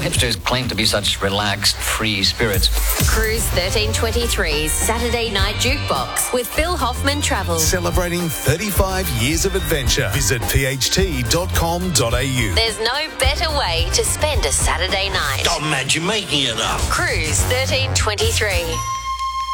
hipsters claim to be such relaxed, free spirits. Cruise 1323's Saturday Night Jukebox with Phil Hoffman Travel. Celebrating 35 years of adventure. Visit pht.com.au. There's no better way to spend a Saturday night. Don't imagine making it up. Cruise 1323.